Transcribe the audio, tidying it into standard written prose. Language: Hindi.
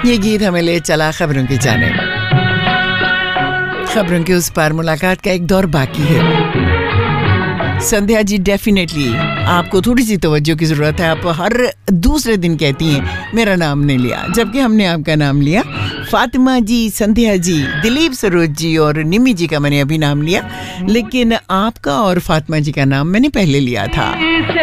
ये गीत हमें ले चला खबरों की जानिब। खबरों के उस पार मुलाकात का एक दौर बाकी है। संध्या जी, डेफिनेटली आपको थोड़ी सी तवज्जो की ज़रूरत है। आप हर दूसरे दिन कहती हैं मेरा नाम नहीं लिया, जबकि हमने आपका नाम लिया। फातिमा जी, संध्या जी, दिलीप सरोज जी और निमी जी का मैंने अभी नाम लिया, लेकिन आपका और फातिमा जी का नाम मैंने पहले लिया था।